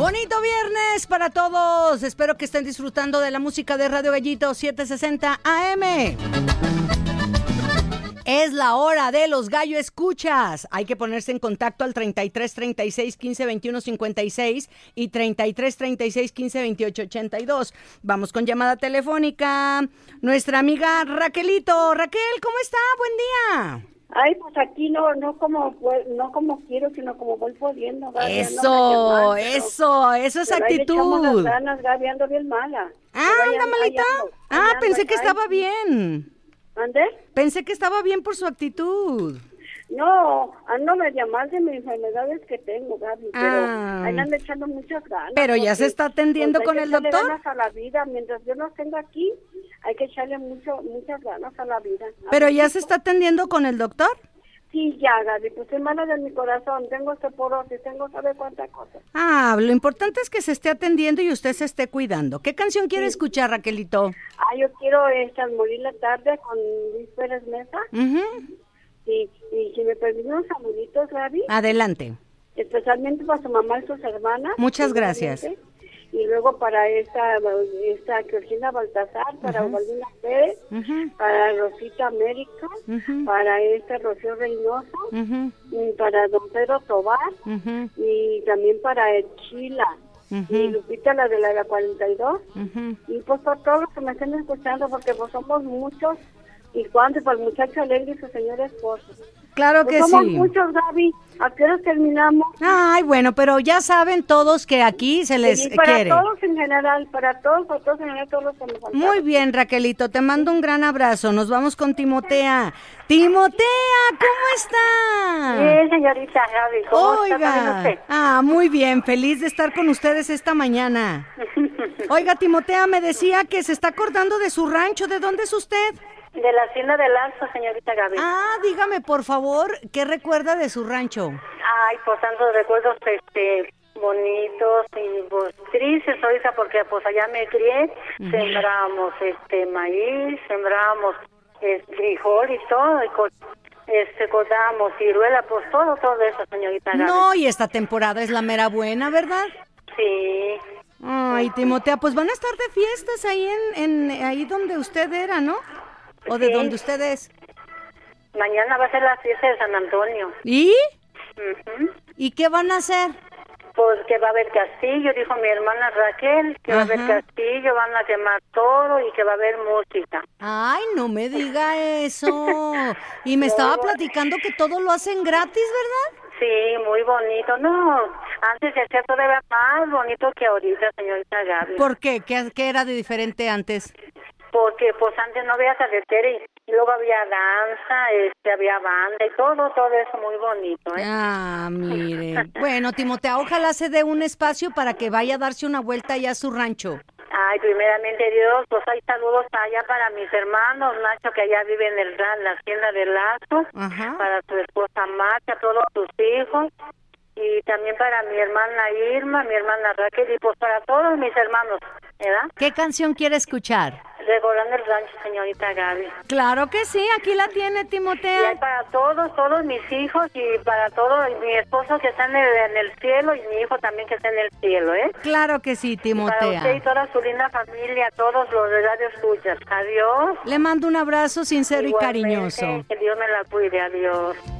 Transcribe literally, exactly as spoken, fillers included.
Bonito viernes para todos. Espero que estén disfrutando de la música de Radio Gallito setecientos sesenta A M. Es la hora de los gallo escuchas. Hay que ponerse en contacto al treinta y tres, treinta y seis, quince, veintiuno, cincuenta y seis y treinta y tres, treinta y seis, quince, veintiocho, ochenta y dos. Vamos con llamada telefónica. Nuestra amiga Raquelito. Raquel, ¿cómo está? Buen día. Ay, pues aquí no no como no como quiero, sino como voy pudiendo. Gaby, eso, mal, eso, eso es pero actitud. Ahí le echamos las ganas, Gaby, ando bien mala. Ah, anda malita. Ah, pensé que estaba bien. ¿Ande? Pensé que estaba bien por su actitud. No, ando media mal de mis enfermedades que tengo, Gaby, pero ah. ahí ando echando muchas ganas. Pero ya porque, se está atendiendo pues, con el doctor. Hay que echarle ganas a la vida, mientras yo los tenga aquí, hay que echarle mucho, muchas ganas a la vida. Pero ya se está atendiendo con el doctor. Sí, ya, Gaby, pues soy mala de mi corazón, tengo osteoporosis, tengo sabe cuántas cosas. Ah, lo importante es que se esté atendiendo y usted se esté cuidando. ¿Qué canción quiere sí. escuchar, Raquelito? Ah, yo quiero esta Morir la Tarde con Luis Pérez Mesa. Uh-huh. Sí, y si me permiten unos saluditos, Gaby. Adelante. Especialmente para su mamá y sus hermanas. Muchas gracias. Y luego para esta, esta Georgina Baltasar, para uh-huh. Valina Pérez, uh-huh. para Rosita América, uh-huh. para esta Rocío Reynoso, uh-huh. y para don Pedro Tobar, uh-huh. y también para el Chila, uh-huh. y Lupita, la de la, la cuarenta y dos, uh-huh. y pues por todos los que me estén escuchando, porque pues somos muchos, y cuando para el muchacho alegre y su señor esposo. Claro que pues somos sí. Somos muchos, Gaby. ¿A qué hora terminamos? Ay, bueno, pero ya saben todos que aquí se les sí, para quiere. Para todos en general, para todos, para todos en general, todos los que me faltaron. Muy bien, Raquelito, te mando un gran abrazo. Nos vamos con Timotea. Timotea, ¿cómo está? Bien, señorita Gaby, ¿cómo Oiga. está usted? Ah, muy bien, feliz de estar con ustedes esta mañana. Oiga, Timotea, me decía que se está acordando de su rancho. ¿De dónde es usted? De la hacienda de Lazo, señorita Gaby. Ah, dígame, por favor, ¿qué recuerda de su rancho? Ay, pues tantos recuerdos, este, bonitos y pues tristes, ahorita, porque pues allá me crié, uh-huh. sembrábamos, este, maíz, sembrábamos, este, frijol y todo, y co- este, cortábamos ciruela, pues todo, todo eso, señorita Gaby. No, y esta temporada es la mera buena, ¿verdad? Sí. Ay, Timotea, pues van a estar de fiestas ahí en, en ahí donde usted era, ¿no? ¿O de sí. donde usted es? Mañana va a ser la fiesta de San Antonio. ¿Y? Uh-huh. ¿Y qué van a hacer? Pues que va a haber castillo, dijo mi hermana Raquel, que Ajá. va a haber castillo, van a quemar todo y que va a haber música. Ay, no me diga eso. Y me estaba platicando que todo lo hacen gratis, ¿verdad? Sí, muy bonito. No, antes se hacía todavía más bonito que ahorita, señorita Gaby. ¿Por qué? ¿Qué, qué era de diferente antes? Porque pues antes no había carretera y, y luego había danza, este, había banda y todo, todo eso muy bonito, ¿eh? Ah, mire. Bueno, Timotea, ojalá se dé un espacio para que vaya a darse una vuelta allá a su rancho. Ay, primeramente Dios, pues hay saludos allá para mis hermanos, Nacho, que allá vive en el, la hacienda de Lazo, Ajá. para su esposa Marta, todos sus hijos, y también para mi hermana Irma, mi hermana Raquel, y pues para todos mis hermanos, ¿verdad? ¿Qué canción quiere escuchar? Recordando el rancho, señorita Gaby. Claro que sí, aquí la tiene, Timotea. Y hay para todos, todos mis hijos y para todo, y mi esposo que está en el, en el cielo y mi hijo también que está en el cielo, ¿eh? Claro que sí, Timotea. Y para usted y toda su linda familia, todos los de Radio Escuchas. Adiós. Le mando un abrazo sincero Igualmente, y cariñoso. Que Dios me la cuide, adiós.